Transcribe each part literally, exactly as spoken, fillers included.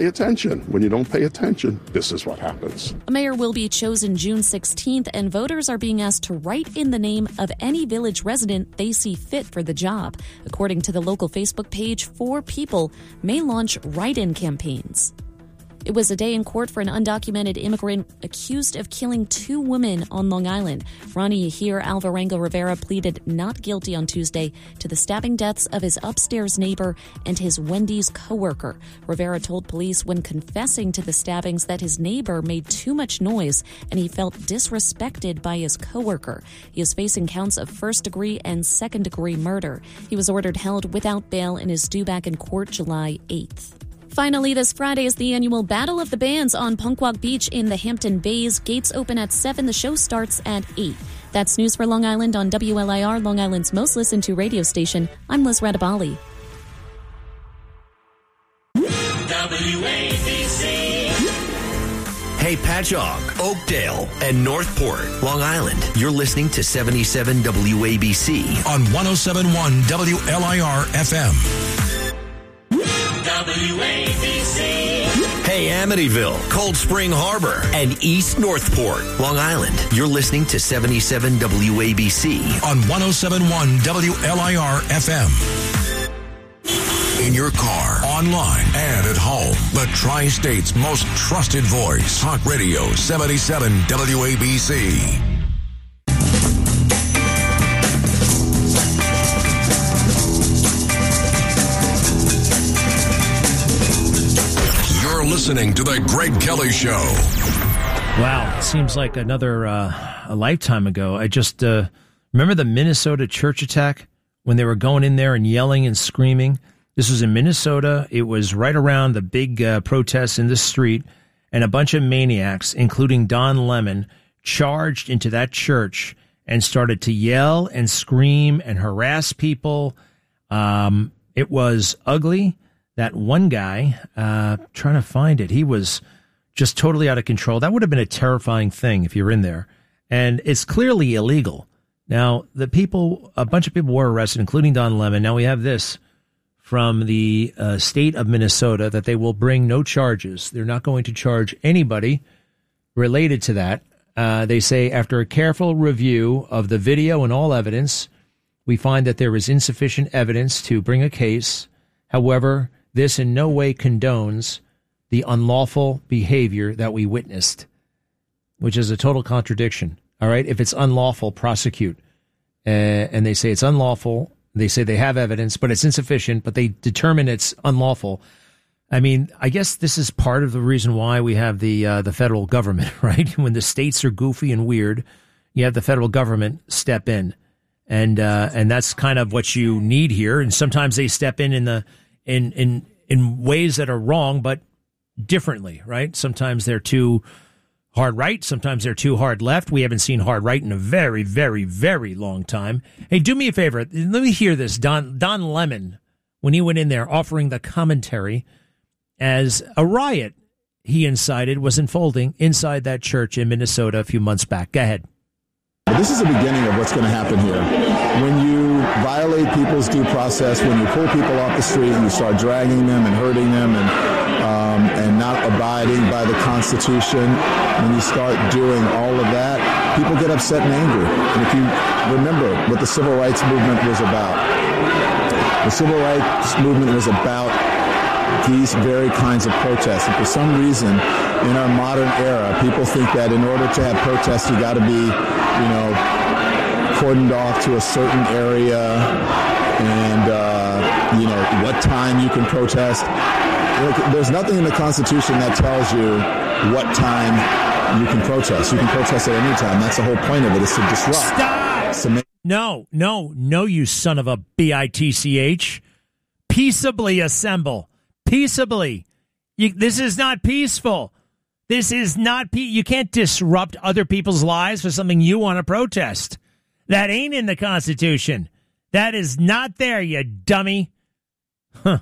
Pay attention. When you don't pay attention, this is what happens. A mayor will be chosen June sixteenth, and voters are being asked to write in the name of any village resident they see fit for the job. According to the local Facebook page, four people may launch write-in campaigns. It was a day in court for an undocumented immigrant accused of killing two women on Long Island. Ronnie Yahir Alvarenga Rivera pleaded not guilty on Tuesday to the stabbing deaths of his upstairs neighbor and his Wendy's coworker. Rivera told police when confessing to the stabbings that his neighbor made too much noise and he felt disrespected by his coworker. He is facing counts of first-degree and second-degree murder. He was ordered held without bail and is due back in court July eighth. Finally, this Friday is the annual Battle of the Bands on Punkwalk Beach in the Hampton Bays. Gates open at seven. The show starts at eight. That's news for Long Island on W L I R, Long Island's most listened to radio station. I'm Liz Radabali. W A B C. Hey, Patchogue, Oakdale, and Northport, Long Island. You're listening to seventy-seven W A B C on one oh seven point one W L I R F M. W A B C. Hey, Amityville, Cold Spring Harbor, and East Northport, Long Island. You're listening to seventy-seven W A B C on one oh seven point one W L I R F M. In your car, online, and at home, the Tri-State's most trusted voice. Talk Radio seventy-seven W A B C. Listening to The Greg Kelly Show. Wow, it seems like another uh, a lifetime ago. I just uh, remember the Minnesota church attack when they were going in there and yelling and screaming. This was in Minnesota. It was right around the big uh, protests in the street, and a bunch of maniacs, including Don Lemon, charged into that church and started to yell and scream and harass people. Um, it was ugly. That one guy, uh, trying to find it, he was just totally out of control. That would have been a terrifying thing if you were in there. And it's clearly illegal. Now, the people, a bunch of people were arrested, including Don Lemon. Now we have this from the uh, state of Minnesota that they will bring no charges. They're not going to charge anybody related to that. Uh, they say after a careful review of the video and all evidence, we find that there is insufficient evidence to bring a case. However, this in no way condones the unlawful behavior that we witnessed, which is a total contradiction. All right. If it's unlawful, prosecute. Uh, and they say it's unlawful. They say they have evidence, but it's insufficient, but they determine it's unlawful. I mean, I guess this is part of the reason why we have the uh, the federal government, right? When the states are goofy and weird, you have the federal government step in. And uh, and that's kind of what you need here. And sometimes they step in in the in in in ways that are wrong, but differently, right? Sometimes they're too hard right. Sometimes they're too hard left. We haven't seen hard right in a very, very, very long time. Hey, do me a favor. Let me hear this. Don Don Lemon, when he went in there offering the commentary as a riot he incited was unfolding inside that church in Minnesota a few months back. Go ahead. This is the beginning of what's going to happen here. When you violate people's due process, when you pull people off the street and you start dragging them and hurting them and um, and not abiding by the Constitution, when you start doing all of that, people get upset and angry. And if you remember what the Civil Rights Movement was about, the Civil Rights Movement was about these very kinds of protests. And for some reason, in our modern era, people think that in order to have protests, you got to be, you know, cordoned off to a certain area and, uh, you know, what time you can protest. There's nothing in the Constitution that tells you what time you can protest. You can protest at any time. That's the whole point of it, is to disrupt. Stop! So make- no, no, no, you son of a B I T C H. Peaceably assemble. Peaceably. You, this is not peaceful. This is not, pe- you can't disrupt other people's lives for something you want to protest. That ain't in the Constitution. That is not there, you dummy. Huh.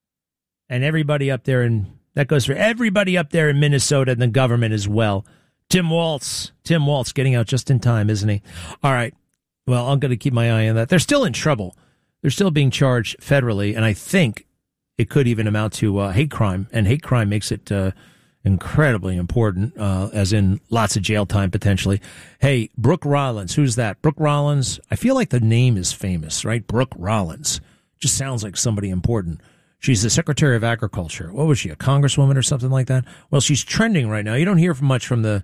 And everybody up there, in that goes for everybody up there in Minnesota and the government as well. Tim Waltz. Tim Waltz getting out just in time, isn't he? All right. Well, I'm going to keep my eye on that. They're still in trouble. They're still being charged federally, and I think it could even amount to uh, hate crime, and hate crime makes it uh, incredibly important, uh, as in lots of jail time potentially. Hey, Brooke Rollins, who's that? Brooke Rollins. I feel like the name is famous, right? Brooke Rollins. Just sounds like somebody important. She's the Secretary of Agriculture. What was she, a congresswoman or something like that? Well, she's trending right now. You don't hear much from the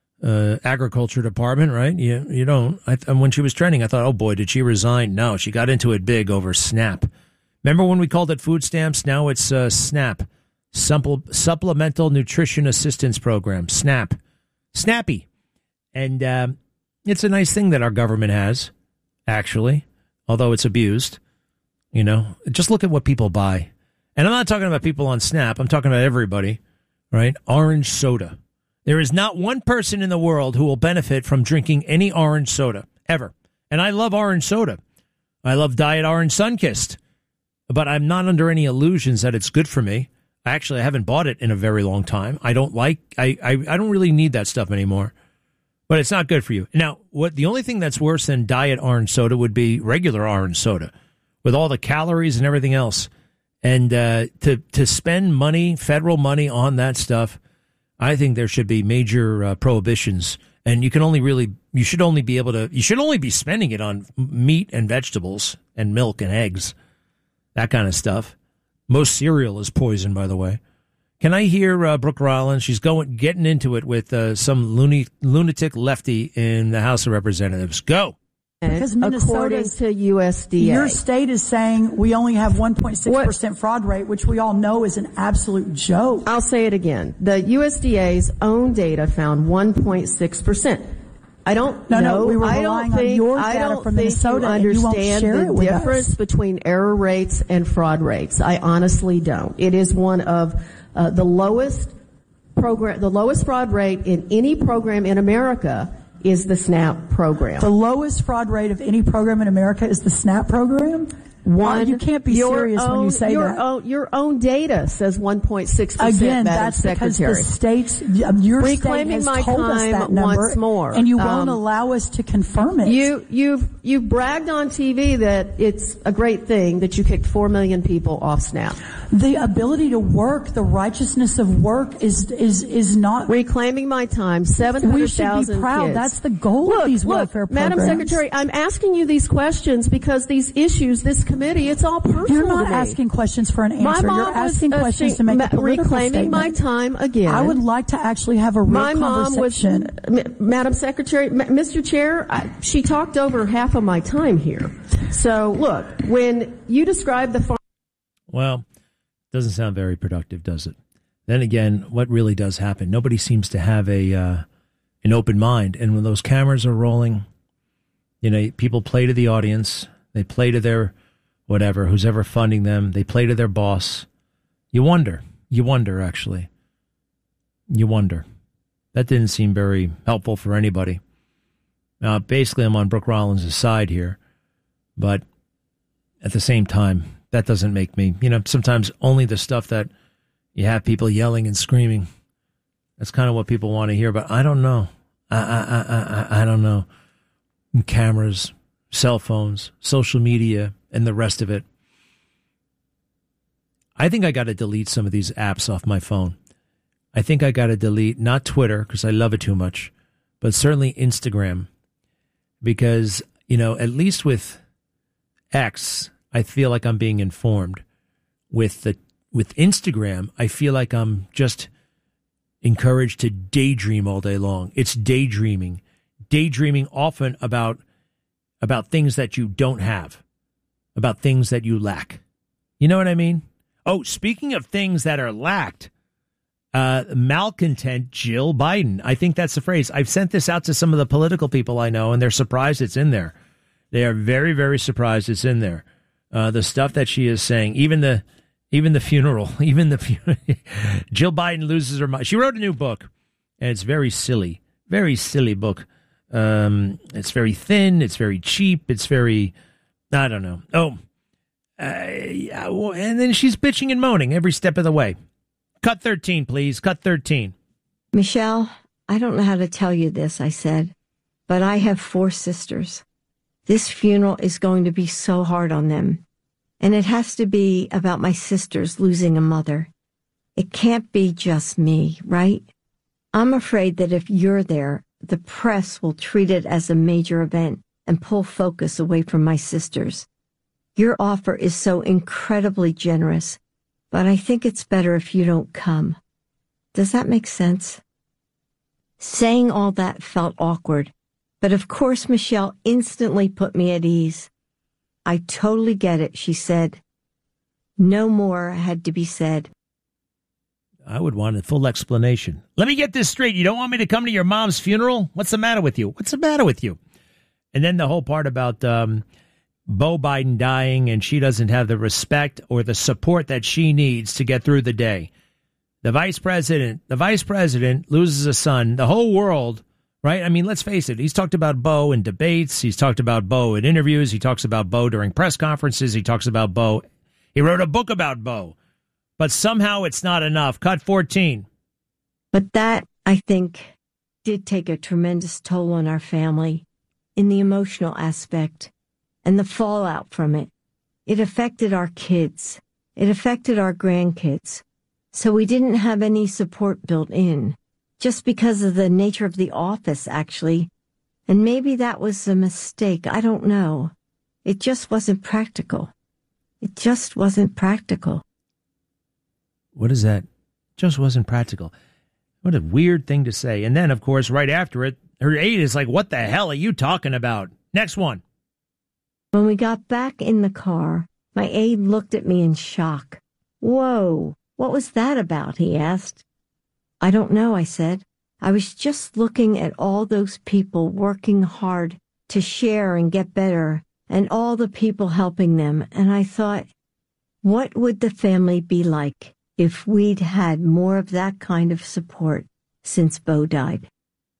uh, Agriculture Department, right? You you don't. I, and when she was trending, I thought, oh boy, did she resign? No, she got into it big over SNAP. Remember when we called it food stamps? Now it's uh, SNAP, Supple, Supplemental Nutrition Assistance Program, SNAP, Snappy. And uh, it's a nice thing that our government has, actually, although it's abused. You know, just look at what people buy. And I'm not talking about people on SNAP. I'm talking about everybody, right? Orange soda. There is not one person in the world who will benefit from drinking any orange soda, ever. And I love orange soda. I love Diet Orange Sunkist. But I'm not under any illusions that it's good for me. Actually, I haven't bought it in a very long time. I don't like, I, I, I don't really need that stuff anymore. But it's not good for you. Now, what the only thing that's worse than Diet Orange soda would be regular orange soda, with all the calories and everything else. And uh, to to spend money, federal money on that stuff, I think there should be major uh, prohibitions. And you can only really, you should only be able to, you should only be spending it on meat and vegetables and milk and eggs, that kind of stuff. Most cereal is poison, by the way. Can I hear uh, Brooke Rollins? She's going, getting into it with uh, some loony, lunatic lefty in the House of Representatives. Go. Because Minnesota, to U S D A, your state is saying we only have one point six percent fraud rate, which we all know is an absolute joke. I'll say it again. The U S D A's own data found one point six percent. I don't no, know. No, we were I relying don't think, on your I data don't from think Minnesota, you and you won't understand share the it with difference us. between error rates and fraud rates. I honestly don't. It is one of uh, the lowest program, the lowest fraud rate in any program in America is the SNAP program. The lowest fraud rate of any program in America is the SNAP program? One, uh, you can't be serious own, when you say your that. Own, your own data says one point six percent. Again, Madam that's Secretary. because the states, your Reclaiming state has my told us time that number, once more. and you won't Um, allow us to confirm it. You, you've, you've bragged on T V that it's a great thing that you kicked four million people off SNAP. The ability to work, the righteousness of work is, is, is not. Reclaiming my time, seven hundred thousand We should be proud. kids. That's the goal look, of these look, welfare programs. Madam Secretary, I'm asking you these questions because these issues, this committee, it's all personal You're not to me. asking questions for an answer. My mom You're asking was, uh, questions she, to make ma- a political reclaiming statement. my time again. I would like to actually have a real my mom was, conversation. M- Madam Secretary, M- Mister Chair, I, she talked over half of my time here. So look, when you describe the farm. Well, doesn't sound very productive, does it? Then again, what really does happen? Nobody seems to have a uh, an open mind. And when those cameras are rolling, you know, people play to the audience. They play to their whatever, who's ever funding them. They play to their boss. You wonder. You wonder, actually. You wonder. That didn't seem very helpful for anybody. Now, basically, I'm on Brooke Rollins' side here. But at the same time, that doesn't make me, you know, sometimes only the stuff that you have people yelling and screaming. That's kind of what people want to hear, but I don't know. I, I, I, I, I don't know. Cameras, cell phones, social media, and the rest of it. I think I got to delete some of these apps off my phone. I think I got to delete, not Twitter, because I love it too much, but certainly Instagram. Because, you know, at least with X, I feel like I'm being informed. With the with Instagram, I feel like I'm just encouraged to daydream all day long. It's daydreaming. Daydreaming often about about things that you don't have, about things that you lack. You know what I mean? Oh, speaking of things that are lacked, uh, malcontent Jill Biden. I think that's the phrase. I've sent this out to some of the political people I know, and they're surprised it's in there. They are very, very surprised it's in there. Uh, the stuff that she is saying, even the even the funeral, even the funeral. Jill Biden loses her mind. She wrote a new book, and it's very silly, very silly book. Um, it's very thin. It's very cheap. It's very, I don't know. Oh, uh, yeah, well, and then she's bitching and moaning every step of the way. Cut thirteen, please. Cut thirteen. Michelle, I don't know how to tell you this, I said, but I have four sisters. This funeral is going to be so hard on them. And it has to be about my sisters losing a mother. It can't be just me, right? I'm afraid that if you're there, the press will treat it as a major event and pull focus away from my sisters. Your offer is so incredibly generous, but I think it's better if you don't come. Does that make sense? Saying all that felt awkward, but of course Michelle instantly put me at ease. I totally get it, she said. No more had to be said. I would want a full explanation. Let me get this straight. You don't want me to come to your mom's funeral? What's the matter with you? What's the matter with you? And then the whole part about um, Beau Biden dying and she doesn't have the respect or the support that she needs to get through the day. The vice president, the vice president loses a son. The whole world, right? I mean, let's face it. He's talked about Beau in debates. He's talked about Beau in interviews. He talks about Beau during press conferences. He talks about Beau. He wrote a book about Beau. But somehow it's not enough. Cut fourteen. But that, I think, did take a tremendous toll on our family in the emotional aspect and the fallout from it. It affected our kids. It affected our grandkids. So we didn't have any support built in, just because of the nature of the office, actually. And maybe that was a mistake. I don't know. It just wasn't practical. It just wasn't practical. What is that? Just wasn't practical. What a weird thing to say. And then, of course, right after it, her aide is like, what the hell are you talking about? Next one. When we got back in the car, my aide looked at me in shock. Whoa, what was that about? He asked. I don't know, I said. I was just looking at all those people working hard to share and get better, and all the people helping them, and I thought, what would the family be like if we'd had more of that kind of support since Beau died?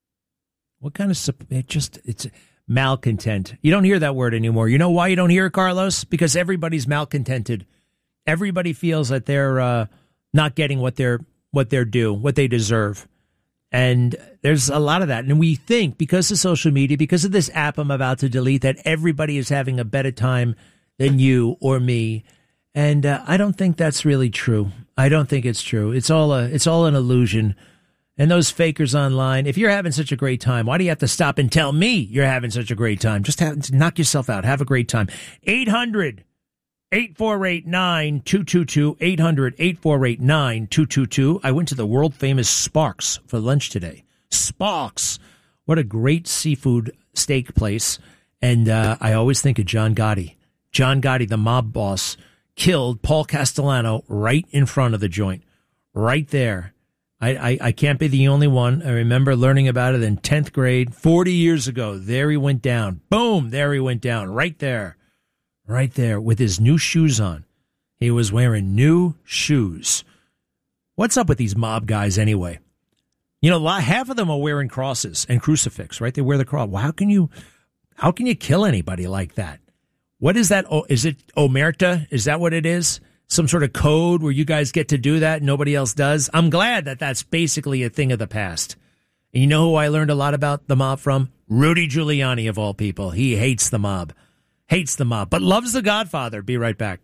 What kind of support? It just, it's malcontent. You don't hear that word anymore. You know why you don't hear it, Carlos? Because everybody's malcontented. Everybody feels that they're uh, not getting what they're what they're due, what they deserve. And there's a lot of that. And we think because of social media, because of this app I'm about to delete, that everybody is having a better time than you or me. And uh, I don't think that's really true. I don't think it's true. It's all a, it's all an illusion. And those fakers online, if you're having such a great time, why do you have to stop and tell me you're having such a great time? Just have, knock yourself out. Have a great time. eight hundred, eight four eight, nine two two two. eight hundred, eight four eight, nine two two two. I went to the world famous Sparks for lunch today. Sparks. What a great seafood steak place. And uh, I always think of John Gotti. John Gotti, the mob boss, killed Paul Castellano right in front of the joint. Right there. I, I, I can't be the only one. I remember learning about it in tenth grade, forty years ago. There he went down. Boom, there he went down. Right there. Right there with his new shoes on. He was wearing new shoes. What's up with these mob guys anyway? You know, a lot, half of them are wearing crosses and crucifix, right? They wear the cross. Well, how can you, how can you kill anybody like that? What is that? Oh, is it omerta? Is that what it is? Some sort of code where you guys get to do that and nobody else does? I'm glad that that's basically a thing of the past. And you know who I learned a lot about the mob from? Rudy Giuliani, of all people. He hates the mob. Hates the mob, but loves The Godfather. Be right back.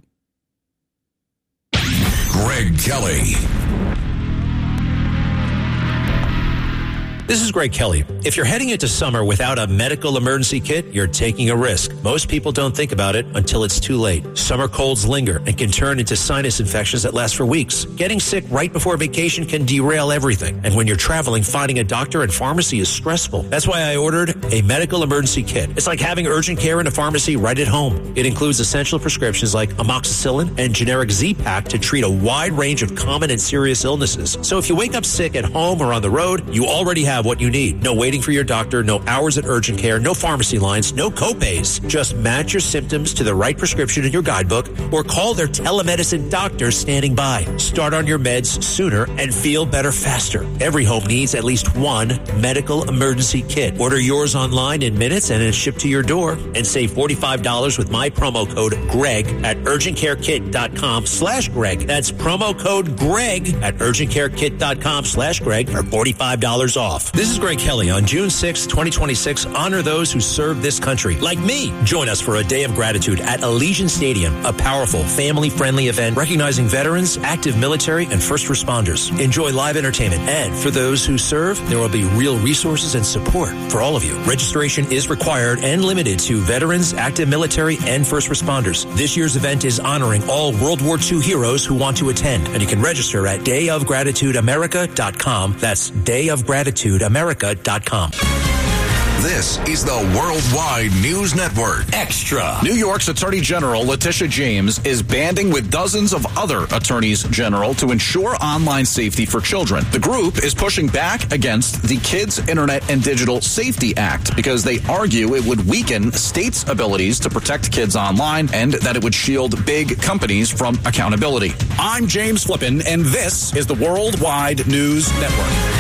Greg Kelly. This is Greg Kelly. If you're heading into summer without a medical emergency kit, you're taking a risk. Most people don't think about it until it's too late. Summer colds linger and can turn into sinus infections that last for weeks. Getting sick right before vacation can derail everything. And when you're traveling, finding a doctor and pharmacy is stressful. That's why I ordered a medical emergency kit. It's like having urgent care in a pharmacy right at home. It includes essential prescriptions like amoxicillin and generic Z-Pak to treat a wide range of common and serious illnesses. So if you wake up sick at home or on the road, you already have what you need. No waiting for your doctor, no hours at urgent care, no pharmacy lines, no copays. Just match your symptoms to the right prescription in your guidebook or call their telemedicine doctor standing by. Start on your meds sooner and feel better faster. Every home needs at least one medical emergency kit. Order yours online in minutes and it's shipped to your door, and save forty-five dollars with my promo code GREG at urgentcarekit.com slash Greg. That's promo code GREG at urgentcarekit.com slash Greg for forty-five dollars off. enough. This is Greg Kelly. On June sixth, twenty twenty-six, honor those who serve this country, like me. Join us for a day of gratitude at Allegiant Stadium, a powerful, family-friendly event recognizing veterans, active military, and first responders. Enjoy live entertainment, and for those who serve, there will be real resources and support for all of you. Registration is required and limited to veterans, active military, and first responders. This year's event is honoring all World War Two heroes who want to attend, and you can register at day of gratitude america dot com. That's day of gratitude america dot com. This is the Worldwide News Network. Extra. New York's Attorney General Letitia James is banding with dozens of other attorneys general to ensure online safety for children. The group is pushing back against the Kids Internet and Digital Safety Act because they argue it would weaken states' abilities to protect kids online and that it would shield big companies from accountability. I'm James Flippin, and this is the Worldwide News Network.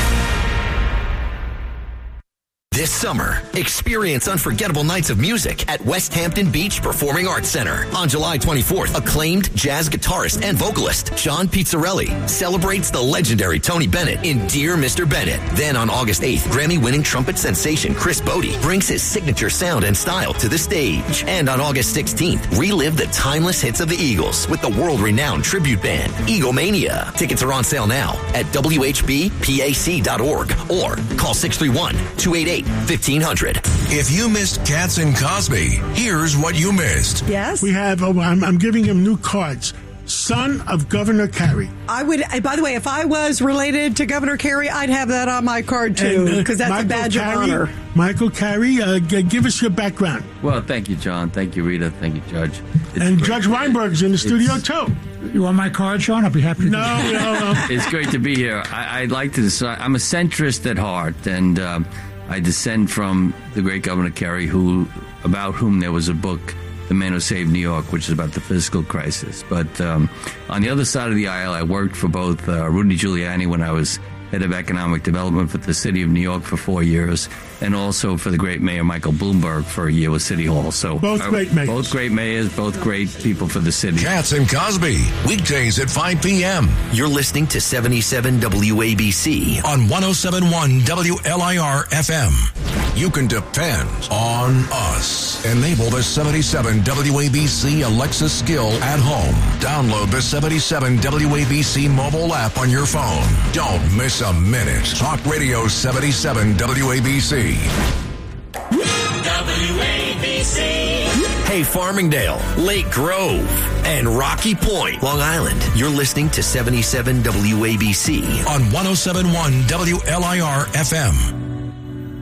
This summer, experience unforgettable nights of music at West Hampton Beach Performing Arts Center. On July twenty-fourth, acclaimed jazz guitarist and vocalist John Pizzarelli celebrates the legendary Tony Bennett in Dear Mister Bennett. Then on August eighth, Grammy-winning trumpet sensation Chris Bodie brings his signature sound and style to the stage. And on August sixteenth, relive the timeless hits of the Eagles with the world-renowned tribute band, Eaglemania. Tickets are on sale now at w h b pac dot org or call six three one, two eight eight, fifteen hundred. If you missed Katz and Cosby, here's what you missed. Yes? We have, oh, I'm, I'm giving him new cards. Son of Governor Carey. I would, by the way, if I was related to Governor Carey, I'd have that on my card, too, because uh, that's Michael a badge Carey, of honor. Michael Carey, uh, g- give us your background. Well, thank you, John. Thank you, Rita. Thank you, Judge. It's and great. Judge Weinberg's in the studio, too. You want my card, Sean? I'll be happy to No, no, no. It's great to be here. I, I'd like to decide. I'm a centrist at heart, and um, I descend from the great Governor Carey, who, about whom there was a book, The Man Who Saved New York, which is about the fiscal crisis. But um, on the other side of the aisle, I worked for both uh, Rudy Giuliani when I was head of economic development for the city of New York for four years, and also for the great mayor Michael Bloomberg for a year with City Hall. So both uh, great mayors. Both great mayors, both great people for the city. Katz and Cosby, weekdays at five p.m. You're listening to seventy-seven W A B C on one oh seven point one W L I R F M. You can depend on us. Enable the seventy-seven W A B C Alexa skill at home. Download the seventy-seven W A B C mobile app on your phone. Don't miss a minute. Talk Radio seventy-seven W A B C. W A B C. Hey, Farmingdale, Lake Grove, and Rocky Point, Long Island. You're listening to seventy-seven W A B C on one oh seven point one W L I R F M.